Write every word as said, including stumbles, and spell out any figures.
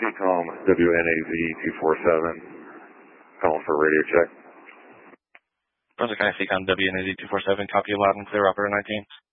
CCOM W N A Z two four seven, calling for radio check. Brunswick County CCOM W N A Z two four seven, copy loud and clear, operator nineteen.